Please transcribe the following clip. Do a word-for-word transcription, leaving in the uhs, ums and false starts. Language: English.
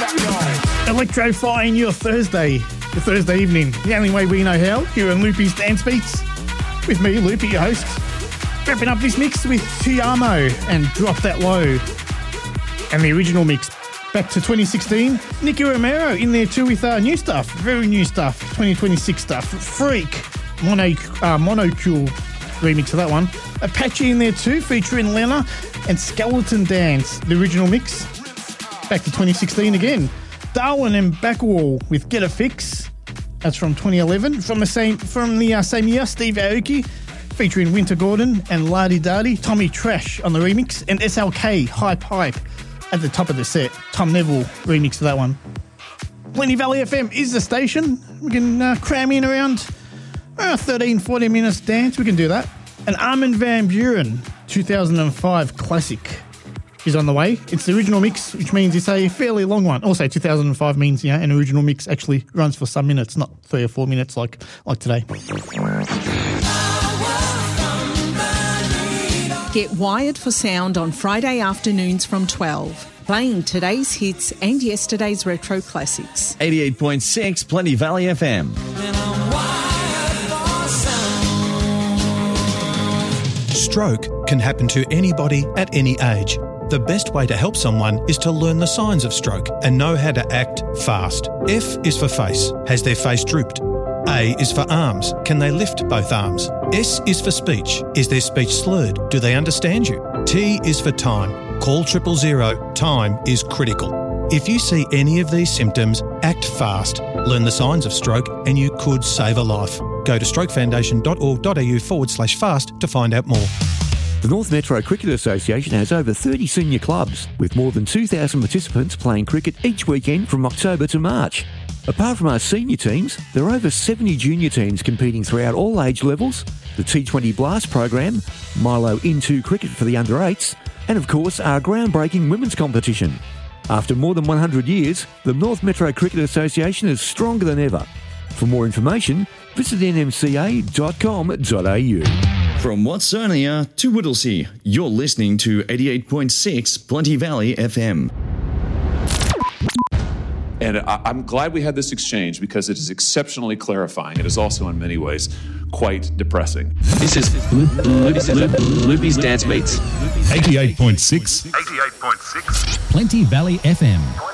Electrifying your Thursday, your Thursday evening. The only way we know how, here on Loopy's Dance Beats. With me, Loopy, your host. Wrapping up this mix with Tiamo and Drop That Low. And the original mix, back to twenty sixteen. Nicky Romero in there too with uh, new stuff, very new stuff, twenty twenty-six stuff. Freak, Mono, uh, Monocule remix of that one. Apache in there too, featuring Lena and Skeleton Dance, the original mix. Back to twenty sixteen again. Darwin and Backwall with Get a Fix. That's from twenty eleven. From the same from the uh, same year, Steve Aoki featuring Winter Gordon and Lardy Dardy. Tommy Trash on the remix, and S L K Hype Hype at the top of the set. Tom Neville remix of that one. Plenty Valley F M is the station. We can uh, cram in around uh, thirteen, fourteen minutes dance. We can do that. And Armin van Buuren, two thousand five classic, is on the way. It's the original mix, which means it's a fairly long one. Also, two thousand five means, you know, an original mix actually runs for some minutes, not three or four minutes like like today. Get wired for sound on Friday afternoons from twelve, playing today's hits and yesterday's retro classics. eighty-eight point six Plenty Valley F M. Stroke can happen to anybody at any age. The best way to help someone is to learn the signs of stroke and know how to act fast. F is for face. Has their face drooped? A is for arms. Can they lift both arms? S is for speech. Is their speech slurred? Do they understand you? T is for time. Call triple zero. Time is critical. If you see any of these symptoms, act fast. Learn the signs of stroke and you could save a life. Go to strokefoundation.org.au forward slash fast to find out more. The North Metro Cricket Association has over thirty senior clubs, with more than two thousand participants playing cricket each weekend from October to March. Apart from our senior teams, there are over seventy junior teams competing throughout all age levels, the T twenty Blast program, Milo Into Cricket for the under eights, and of course our groundbreaking women's competition. After more than one hundred years, the North Metro Cricket Association is stronger than ever. For more information, visit n m c a dot com dot a u. From Watsonia to Whittlesea, you're listening to eighty-eight point six Plenty Valley F M. And I'm glad we had this exchange because it is exceptionally clarifying. It is also, in many ways, quite depressing. This is, this is Loopy's Dance Beats. eighty-eight point six eighty-eight point six Plenty Valley F M.